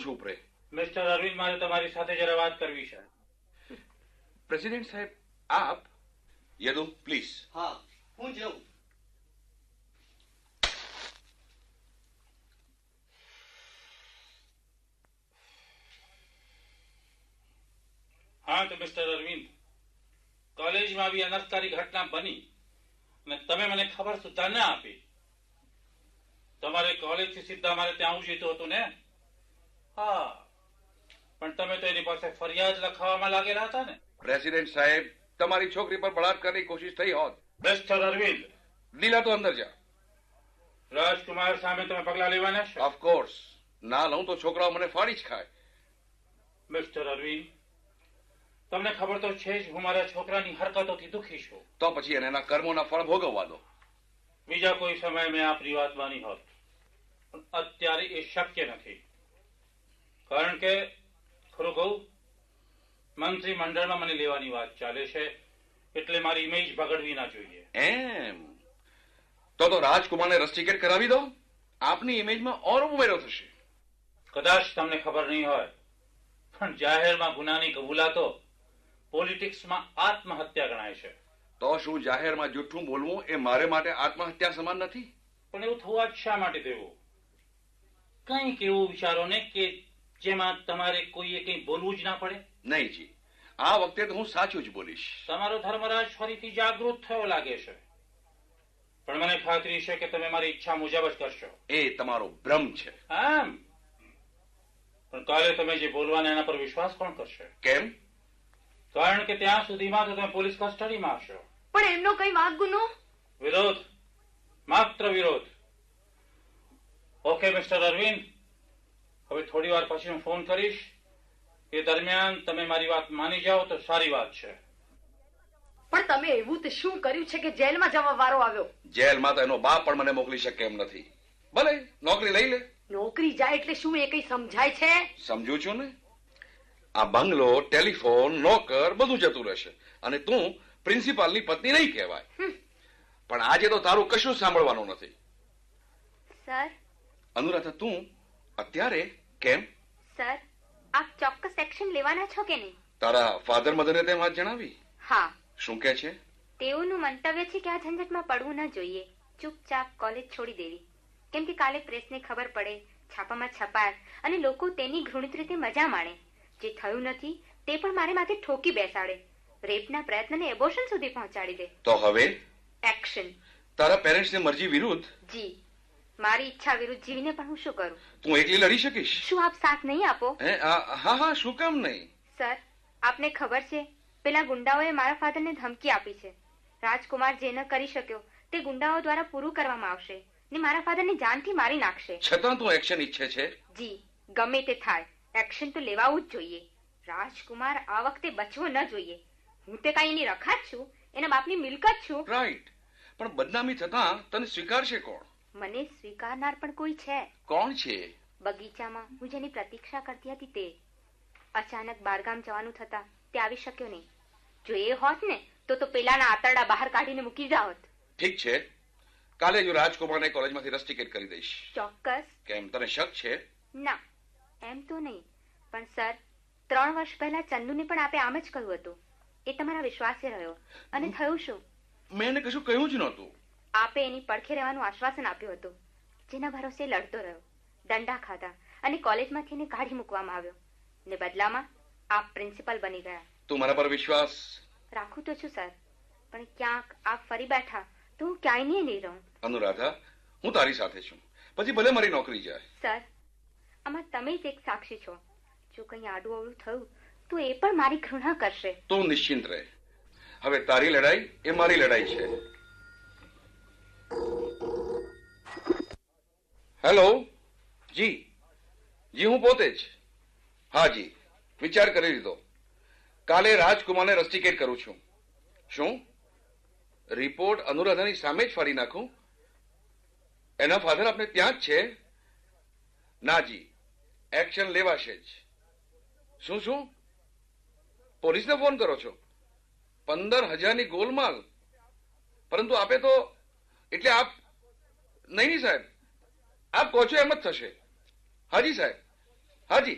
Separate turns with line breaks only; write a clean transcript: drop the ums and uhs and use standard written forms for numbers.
ચૂપ રહે.
મિસ્ટર અરવિંદ, મારે તમારી સાથે જરા વાત કરવી છે.
પ્રેસિડેન્ટ સાહેબ, આપ. યદુ, પ્લીઝ.
હા, હું જાઉં.
હા તો મિસ્ટર અરવિંદ, કોલેજમાં આવી અનર્થકારી ઘટના બની અને તમે મને ખબર સુદ્ધા ના આપી. તમારે કોલેજથી સીધા મારે ત્યાં આવવું જોઈતું હતું ને? હા, પણ તમે તો એની પાસે ફરિયાદ લખાવવામાં લાગેલા હતા ને.
પ્રેસિડેન્ટ સાહેબ, તમારી છોકરી પર બળાત્કારની કોશિશ થઈ હોત.
મિસ્ટર અરવિંદ,
લીલા તો અંદર જા.
રાજકુમાર સામે તમે પગલા લેવાના છો?
ઓફકોર્સ. ના લઉં તો છોકરાઓ મને ફાડી જ ખાય.
મિસ્ટર અરવિંદ, તમને ખબર તો છે જ હું મારા છોકરાની હરકતોથી દુઃખી છું.
તો પછી એને એના કર્મોના ફળ ભોગવવા દો.
બીજા કોઈ સમય મેં આપની વાત માની હોત, પણ અત્યારે એ શક્ય નથી. કારણ કે ખરું કહું, મંત્રી મંડળમાં મને લેવાની વાત ચાલે છે, એટલે મારી ઇમેજ બગડવી ના જોઈએ.
એમ તો રાજકુમારને રસ્ટિકેટ કરાવી દો. આપની ઇમેજમાં ઓર ઉમેરો થશે.
કદાચ તમને ખબર નહીં હોય, પણ જાહેરમાં ગુનાની કબૂલાતો પોલિટિક્સમાં આત્મહત્યા ગણાય છે.
તો શું જાહેરમાં જૂઠું બોલવું એ મારે માટે આત્મહત્યા સમાન નથી?
પણ એવું થવા જ શા માટે દેવું? કંઈક એવું વિચારો ને કે જેમાં તમારે કોઈએ કંઈ બોલવું જ ના પડે.
નહીં જી, આ વખતે તો હું સાચું જ બોલીશ.
તમારો ધર્મરાજ ફરીથી જાગૃત થયો લાગે છે, પણ મને ખાતરી છે કે તમે મારી ઈચ્છા મુજબ જ કરશો.
એ તમારો ભ્રમ છે.
આમ પણ કાલે તમે જે બોલવાના એના પર વિશ્વાસ કોણ કરશે?
કેમ?
કારણ કે ત્યાં સુધીમાં તો તમે પોલીસ કસ્ટડીમાં હશો.
પણ એમનો કઈ વાંક ગુનો?
વિરોધ, માત્ર વિરોધ. ઓકે મિસ્ટર અરવિંદ, હવે થોડી વાર પછી હું ફોન કરીશ. એ દરમિયાન તમે મારી વાત માની જાઓ તો સારી વાત છે.
પણ તમે એવું તે શું કર્યું છે કે જેલમાં જવા વારો આવ્યો?
જેલમાં તો એનો બાપ પણ મને મોકલી શકે એમ નથી. ભલે નોકરી લઈ લે.
નોકરી જાય એટલે શું એ કઈ સમજાય છે?
સમજુ છું ને. આ બંગલો, ટેલિફોન, નોકર બધું જતું રહેશે અને તું પ્રિન્સિપાલની પત્ની નહીં કહેવાય. પણ આજે તો તારું કશું સાંભળવાનું નથી.
સર.
અનુરાધા, તું અત્યારે કેમ?
સર, આપ ચોક્કસ એક્શન લેવાના છો કે નહીં?
તારા ફાધર મધરે તેમ વાત જણાવી?
હા.
શું કહે છે?
તેઓનું મંતવ્ય છે કે આ ઝંઝટમાં પડવું ન જોઈએ, ચૂપચાપ કોલેજ છોડી દેવી. કેમ કે કાલે પ્રેસને ખબર પડે, છાપામાં છપાય અને લોકો તેની ઘૃણિત રીતે મજા માણે. જે થયું નથી તે પણ મારે માથે ઠોકી બેસાડે, રેપના પ્રયત્નને એબોર્શન સુધી પહોંચાડી દે.
તો હવે
એક્શન.
તારા પેરેન્ટ્સની મરજી વિરુદ્ધ?
જી, મારી ઈચ્છા વિરુદ્ધ જીવીને પણ હું શું કરું?
તું એકલી લડી શકીશ?
શું આપ સાથ નહીં આપો?
હા હા, શું કામ નહીં?
સર, આપને ખબર છે પેલા ગુંડાઓએ મારા ફાધરને ધમકી આપી છે. રાજકુમાર જે ન કરી શક્યો તે ગુંડાઓ દ્વારા પૂરું કરવામાં આવશે ને મારા ફાધરને જાનથી મારી નાખશે.
છતાં તું એક્શન ઈચ્છે છે?
જી, ગમે તે થાય એક્શન તો લેવાવું જ જોઈએ. રાજકુમાર આ વખતે બચવો ન જોઈએ. હું તે કાંઈ એની રખાત છું, એના બાપની મિલકત છું.
રાઈટ, પણ બદનામી થતા તને સ્વીકારશે કોણ?
મને સ્વીકારનાર પણ કોઈ છે.
કોણ છે?
બગીચામાં હું જેની પ્રતીક્ષા કરતી હતી તે. અચાનક બારગામ જવાનું થતા તે આવી શક્યો નહીં. જો એ હોત ને તો પેલાના આતરડા બહાર કાઢીને મૂકી જાઓત.
ઠીક છે, કાલે જો રાજકુમારને કોલેજમાંથી રસ્ટિકેટ કરી દઈશ.
ચોક્કસ.
કેમ, તને શક છે?
ના, એમ તો નહીં, પણ સર 3 વર્ષ પહેલા ચંદુને પણ આપે આમ જ કહ્યું હતું. એ તમારા વિશ્વાસે રહ્યો અને થયું શું?
મેં એને કશું કહ્યું જ નહોતું.
આપે એની પડખે રહેવાનું આશ્વાસન આપ્યું હતું, જેના ભરોસે લડતો રહ્યો. દંડા ખાધા અને કોલેજમાંથી એને કાઢી મૂકવામાં આવ્યો ને બદલામાં આપ પ્રિન્સિપલ બની ગયા.
તું મારા પર વિશ્વાસ?
રાખું તો છું સર, પણ ક્યાંક આપ ફરી બેઠા તો હું ક્યાંય નહીં રહું.
અનુરાધા, હું તારી સાથે છું, પછી ભલે મારી નોકરી જાય.
સર, આમાં તમે જ એક સાક્ષી છો. જો કંઈ આડું અવળું થયું તો એ પણ મારી ઘૃણા કરશે.
તું નિશ્ચિંત રહે. હવે તારી લડાઈ એ મારી લડાઈ છે. હેલો. જી જી, હું પોતે જ. હા જી, વિચાર કરી લીધો. કાલે રાજકુમારને રસ્ટિકેટ કરું છું. શું રિપોર્ટ અનુરાધાની સામે જ ફાડી નાખું? એના ફાધર આપણે ત્યાં જ છે? ના જી, એક્શન લેવાશે જ. શું શું? પોલીસને ફોન કરો છો? 15,000ની ગોલમાલ? પરંતુ આપે તો એટલે આપ નહીં સાહેબ, આપ કહો છો એમ જ થશે. હાજી સાહેબ, હાજી.